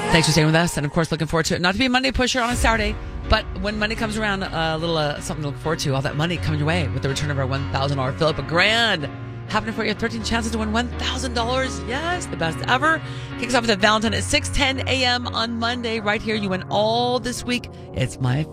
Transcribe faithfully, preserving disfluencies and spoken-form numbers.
Thanks for staying with us. And of course, looking forward to it. Not to be a Monday pusher on a Saturday, but when Monday comes around, uh, a little uh, something to look forward to. All that money coming your way with the return of our one thousand dollars Philip a grand. Happening for you. thirteen chances to win one thousand dollars. Yes, the best ever. Kicks off with a Valentine at six ten a.m. on Monday. Right here, you win all this week. It's my